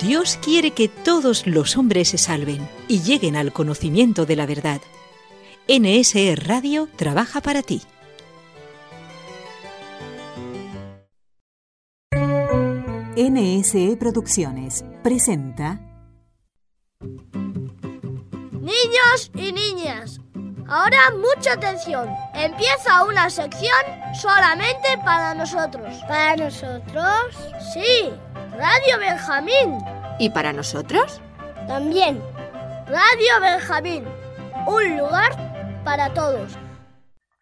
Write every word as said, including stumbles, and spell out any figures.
Dios quiere que todos los hombres se salven y lleguen al conocimiento de la verdad. N S E Radio trabaja para ti. N S E Producciones presenta Niños y niñas, ahora mucha atención. Empieza una sección solamente para nosotros. ¿Para nosotros? Sí, Radio Benjamín. ¿Y para nosotros? También, Radio Benjamín, un lugar para todos.